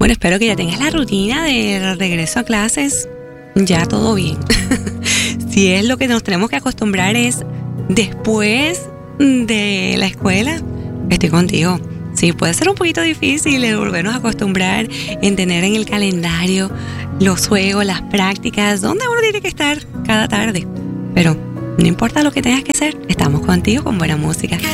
Bueno, espero que ya tengas la rutina de regreso a clases. Ya todo bien. Si es lo que nos tenemos que acostumbrar es después de la escuela, estoy contigo. Sí, puede ser un poquito difícil el volvernos a acostumbrar en tener en el calendario los juegos, las prácticas, donde uno tiene que estar cada tarde. Pero no importa lo que tengas que hacer, estamos contigo con buena música.